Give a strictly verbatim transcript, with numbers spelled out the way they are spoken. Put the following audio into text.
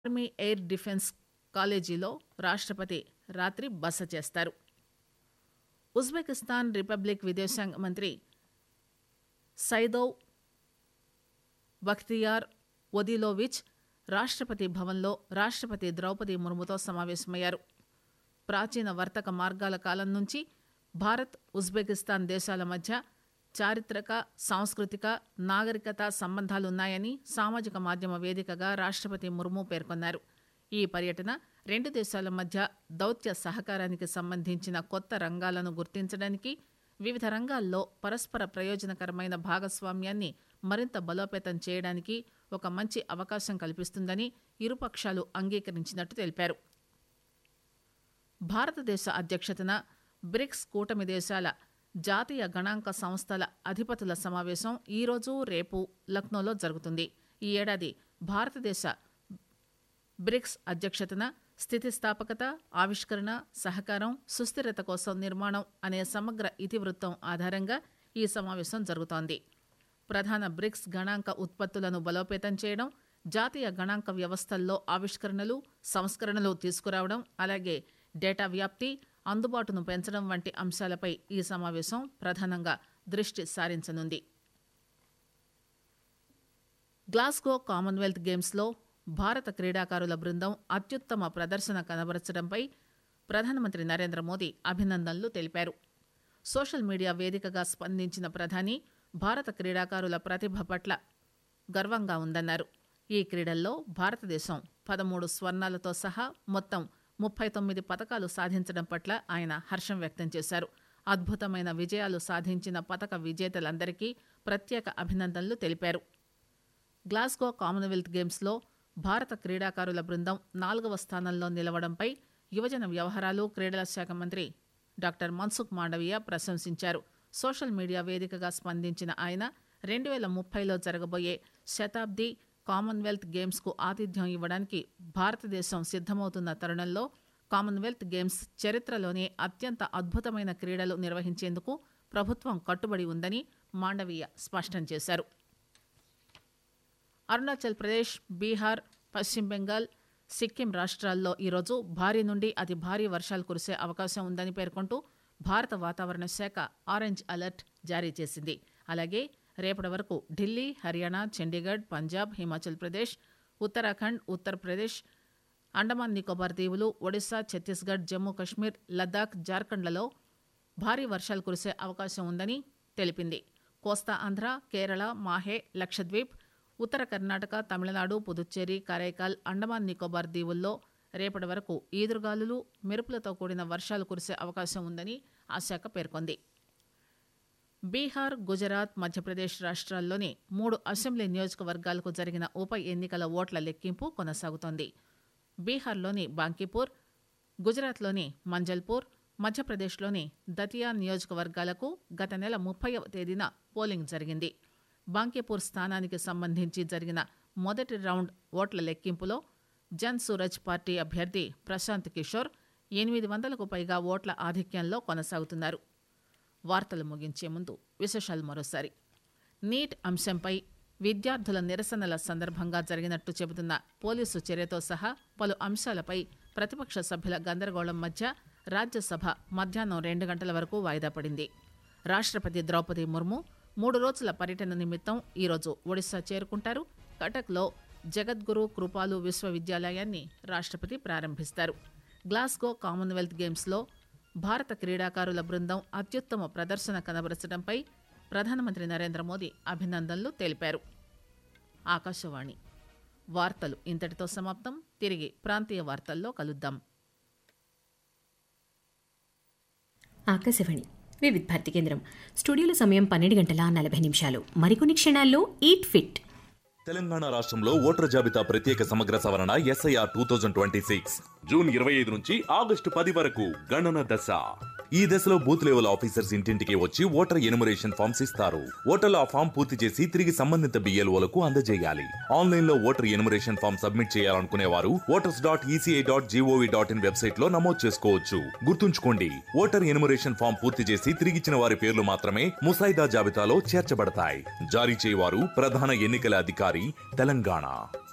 Army air defence కాలేజీలో రాష్ట్రపతి రాత్రి బస చేస్తారు. ఉజ్బెకిస్తాన్ రిపబ్లిక్ విదేశాంగ మంత్రి సైదోవ్ బఖ్తియార్ ఒదిలోవిచ్ రాష్ట్రపతి భవన్లో రాష్ట్రపతి ద్రౌపది ముర్ముతో సమావేశమయ్యారు. ప్రాచీన వర్తక మార్గాల కాలం నుంచి భారత్ ఉజ్బెకిస్తాన్ దేశాల మధ్య చారిత్రక, సాంస్కృతిక, నాగరికత సంబంధాలున్నాయని సామాజిక మాధ్యమ వేదికగా రాష్ట్రపతి ముర్ము పేర్కొన్నారు. ఈ పర్యటన రెండు దేశాల మధ్య దౌత్య సహకారానికి సంబంధించిన కొత్త రంగాలను గుర్తించడానికి, వివిధ రంగాల్లో పరస్పర ప్రయోజనకరమైన భాగస్వామ్యాన్ని మరింత బలోపేతం చేయడానికి ఒక మంచి అవకాశం కల్పిస్తుందని ఇరుపక్షాలు అంగీకరించినట్టు తెలిపారు. భారతదేశ అధ్యక్షతన బ్రిక్స్ కూటమి దేశాల జాతీయ గణాంక సంస్థల అధిపతుల సమావేశం ఈరోజు, రేపు లక్నోలో జరుగుతుంది. ఈ ఏడాది భారతదేశ బ్రిక్స్ అధ్యక్షతన స్థితిస్థాపకత, ఆవిష్కరణ, సహకారం, సుస్థిరత కోసం నిర్మాణం అనే సమగ్ర ఇతివృత్తం ఆధారంగా ఈ సమావేశం జరుగుతోంది. ప్రధాన బ్రిక్స్ గణాంక ఉత్పత్తులను బలోపేతం చేయడం, జాతీయ గణాంక వ్యవస్థల్లో ఆవిష్కరణలు, సంస్కరణలు తీసుకురావడం, అలాగే డేటా వ్యాప్తి, అందుబాటును పెంచడం వంటి అంశాలపై ఈ సమావేశం ప్రధానంగా దృష్టి సారించనుంది. గ్లాస్గో కామన్వెల్త్ గేమ్స్లో భారత క్రీడాకారుల బృందం అత్యుత్తమ ప్రదర్శన కనబరచడంపై ప్రధానమంత్రి నరేంద్ర మోదీ అభినందనలు తెలిపారు. సోషల్ మీడియా వేదికగా స్పందించిన ప్రధాని భారత క్రీడాకారుల ప్రతిభ పట్ల గర్వంగా ఉందన్నారు. ఈ క్రీడల్లో భారతదేశం పదమూడు స్వర్ణాలతో సహా మొత్తం ముప్పై తొమ్మిది పతకాలు సాధించడం పట్ల ఆయన హర్షం వ్యక్తం చేశారు. అద్భుతమైన విజయాలు సాధించిన పతక విజేతలందరికీ ప్రత్యేక అభినందనలు తెలిపారు. గ్లాస్గో కామన్వెల్త్ గేమ్స్లో భారత క్రీడాకారుల బృందం నాలుగవ స్థానంలో నిలవడంపై యువజన వ్యవహారాలు, క్రీడల శాఖ మంత్రి డాక్టర్ మన్సుఖ్ మాండవీయ ప్రశంసించారు. సోషల్ మీడియా వేదికగా స్పందించిన ఆయన రెండు వేల ముప్పైలో జరగబోయే శతాబ్ది కామన్వెల్త్ గేమ్స్కు ఆతిథ్యం ఇవ్వడానికి భారతదేశం సిద్దమవుతున్న తరుణంలో కామన్వెల్త్ గేమ్స్ చరిత్రలోనే అత్యంత అద్భుతమైన క్రీడలు నిర్వహించేందుకు ప్రభుత్వం కట్టుబడి ఉందని మాండవీయ స్పష్టం చేశారు. అరుణాచల్ ప్రదేశ్, బీహార్, పశ్చిమ బెంగాల్, సిక్కిం రాష్ట్రాల్లో ఈరోజు భారీ నుండి అతి భారీ వర్షాలు కురిసే అవకాశం ఉందని పేర్కొంటూ భారత వాతావరణ శాఖ ఆరెంజ్ అలర్ట్ జారీ చేసింది. అలాగే రేపటి వరకు ఢిల్లీ, హర్యానా, చండీగఢ్, పంజాబ్, హిమాచల్ ప్రదేశ్, ఉత్తరాఖండ్, ఉత్తరప్రదేశ్, అండమాన్ నికోబార్ దీవులు, ఒడిశా, ఛత్తీస్గఢ్, జమ్మూ కశ్మీర్, లద్దాఖ్, జార్ఖండ్లలో భారీ వర్షాలు కురిసే అవకాశం ఉందని తెలిపింది. కోస్తా ఆంధ్ర, కేరళ, మాహే, లక్షద్వీప్, ఉత్తర కర్ణాటక, తమిళనాడు, పుదుచ్చేరి, కరైకాల్, అండమాన్ నికోబార్ దీవుల్లో రేపటి వరకు ఈదురుగాలులు, మెరుపులతో కూడిన వర్షాలు కురిసే అవకాశం ఉందని ఆ శాఖ పేర్కొంది. బీహార్, గుజరాత్, మధ్యప్రదేశ్ రాష్ట్రాల్లోని మూడు అసెంబ్లీ నియోజకవర్గాలకు జరిగిన ఉప ఎన్నికల ఓట్ల లెక్కింపు కొనసాగుతోంది. బీహార్లోని బాంకీపూర్, గుజరాత్లోని మంజల్పూర్, మధ్యప్రదేశ్లోని దతియా నియోజకవర్గాలకు గత నెల ముప్పైవ తేదీన పోలింగ్ జరిగింది. బాంకీపూర్ స్థానానికి సంబంధించి జరిగిన మొదటి రౌండ్ ఓట్ల లెక్కింపులో జన్ సూరజ్ పార్టీ అభ్యర్థి ప్రశాంత్ కిషోర్ ఎనిమిది వందలకు పైగా ఓట్ల ఆధిక్యంలో కొనసాగుతున్నారు. వార్తలు ముగించే ముందు విశేషాలు మరోసారి. నీట్ అంశంపై విద్యార్థుల నిరసనల సందర్భంగా జరిగినట్టు చెబుతున్న పోలీసు చర్యతో సహా పలు అంశాలపై ప్రతిపక్ష సభ్యుల గందరగోళం మధ్య రాజ్యసభ మధ్యాహ్నం రెండు గంటల వరకు వాయిదా పడింది. రాష్ట్రపతి ద్రౌపది ముర్ము మూడు రోజుల పర్యటన నిమిత్తం ఈరోజు ఒడిశా చేరుకుంటారు. కటక్లో జగద్గురు కృపాలు విశ్వవిద్యాలయాన్ని రాష్ట్రపతి ప్రారంభిస్తారు. గ్లాస్గో కామన్వెల్త్ గేమ్స్లో భారత క్రీడాకారుల బృందం అత్యుత్తమ ప్రదర్శన కనబరచడంపై ప్రధానమంత్రి నరేంద్ర మోదీ అభినందనలు తెలిపారు. ఆకాశవాణి వార్తలు ఇంతటితో సమాప్తం. తిరిగి ప్రాంతీయ వార్తల్లో కలుద్దాం. ఆకాశవాణి వివిధ భారతి కేంద్రం. స్టూడియోలో సమయం పన్నెండు గంటల నలభై నిమిషాలు. మరికొన్ని క్షణాల్లో ఈట్ ఫిట్. తెలంగాణ రాష్ట్రంలో ఓటర్ జాబితా ప్రత్యేక సమగ్ర సవరణ SIR two thousand twenty six June ఇరవై ఐదు నుంచి ఆగస్టు పది వరకు గణన దశ. ఈ దశలో బూత్ లెవెల్ ఆఫీసర్స్ ఇంటింటికి వచ్చి ఓటర్ ఎన్యుమరేషన్ ఫామ్స్ ఇస్తారు. ఓటర్లు ఆ ఫామ్ పూర్తి చేసి తిరిగి సంబంధిత బిఎల్ఓలకు అందజేయాలి. ఆన్లైన్ లో ఓటర్ ఎన్యుమరేషన్ ఫామ్ సబ్మిట్ చేయాలనుకునే వారు voters dot ECI dot GOV dot in website లో నమోదు చేసుకోవచ్చు. గుర్తుంచుకోండి, ఓటర్ ఎన్యుమరేషన్ ఫామ్ పూర్తి చేసి తిరిగిచ్చిన వారి పేర్లు మాత్రమే ముసాయిదా జాబితాలో చేర్చబడతాయి. జారీ చేయవారు ప్రధాన ఎన్నికల అధికారి, తెలంగాణ.